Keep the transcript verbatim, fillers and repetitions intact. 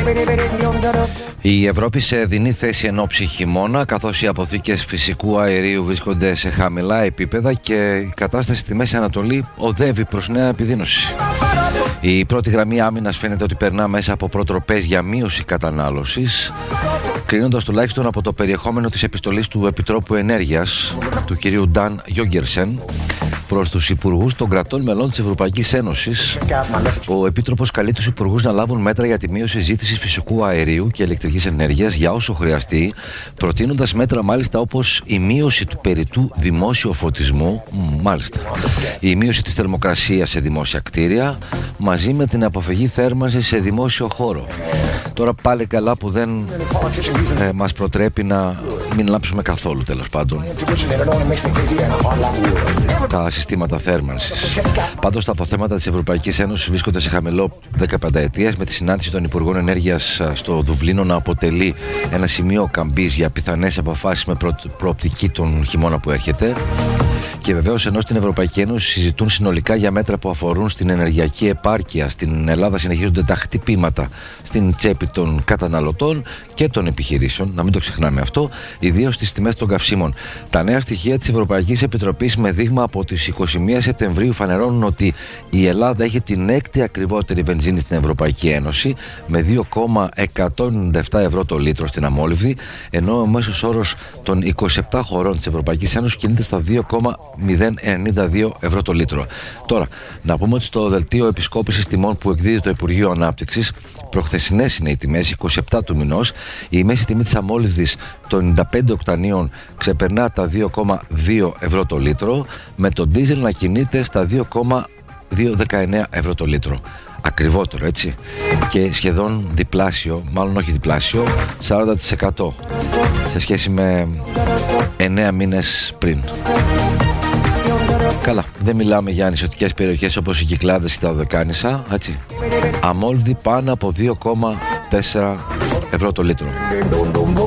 Η Ευρώπη σε δινή θέση εν ώψη χειμώνα, καθώς οι αποθήκες φυσικού αερίου βρίσκονται σε χαμηλά επίπεδα και η κατάσταση στη Μέση Ανατολή οδεύει προς νέα επιδείνωση. Η πρώτη γραμμή άμυνας φαίνεται ότι περνά μέσα από προτροπές για μείωση κατανάλωσης, κρίνοντας τουλάχιστον από το περιεχόμενο της επιστολής του Επιτρόπου Ενέργειας, του κυρίου Νταν Γιόγκερσεν, προς τους υπουργούς των κρατών μελών της Ευρωπαϊκής Ένωσης. Ο Επίτροπος καλεί τους υπουργούς να λάβουν μέτρα για τη μείωση ζήτησης φυσικού αερίου και ηλεκτρικής ενέργειας για όσο χρειαστεί, προτείνοντας μέτρα μάλιστα όπως η μείωση του περιττού δημόσιου φωτισμού, μάλιστα, η μείωση της θερμοκρασίας σε δημόσια κτίρια, μαζί με την αποφυγή θέρμανσης σε δημόσιο χώρο. Τώρα πάλι καλά που δεν ε, μας προτρέπει να μην λάψουμε καθόλου, τέλος πάντων, τα συστήματα θέρμανσης. Πάντως τα αποθέματα της Ευρωπαϊκής Ένωσης βρίσκονται σε χαμηλό δεκαπενταετίας, με τη συνάντηση των Υπουργών Ενέργειας στο Δουβλίνο να αποτελεί ένα σημείο καμπής για πιθανές αποφάσεις με προ... προοπτική τον χειμώνα που έρχεται. Και βεβαίως, ενώ στην Ευρωπαϊκή Ένωση συζητούν συνολικά για μέτρα που αφορούν στην ενεργειακή επάρκεια, στην Ελλάδα συνεχίζονται τα χτυπήματα στην τσέπη των καταναλωτών και των επιχειρήσεων, να μην το ξεχνάμε αυτό, ιδίως στις τιμές των καυσίμων. Τα νέα στοιχεία της Ευρωπαϊκής Επιτροπής με δείγμα από τις είκοσι μία Σεπτεμβρίου φανερώνουν ότι η Ελλάδα έχει την έκτη ακριβότερη βενζίνη στην Ευρωπαϊκή Ένωση, με δύο κόμμα εκατόν ενενήντα επτά ευρώ το λίτρο στην αμόλυβδη, ενώ ο μέσος όρος των είκοσι επτά χωρών της Ευρωπαϊκής Ένωσης κινείται στα δύο κόμμα μηδέν ενενήντα δύο ευρώ το λίτρο. Τώρα, να πούμε ότι στο δελτίο επισκόπησης τιμών που εκδίδει το Υπουργείο Ανάπτυξης, προχθεσινές είναι οι τιμές, είκοσι επτά του μηνός, η μέση τιμή της αμόλυβδης των ενενήντα πέντε οκτανίων ξεπερνά τα δύο κόμμα δύο ευρώ το λίτρο, με το ντίζελ να κινείται στα δύο κόμμα διακόσια δεκαεννέα ευρώ το λίτρο. Ακριβότερο, έτσι, και σχεδόν διπλάσιο, μάλλον όχι διπλάσιο, σαράντα τοις εκατό σε σχέση με εννέα μήνες πριν. Καλά, δεν μιλάμε για νησιωτικές περιοχές όπως οι Κυκλάδες ή τα Δωδεκάνησα, έτσι. Αμόλυβδη πάνω από δύο κόμμα τέσσερα ευρώ το λίτρο.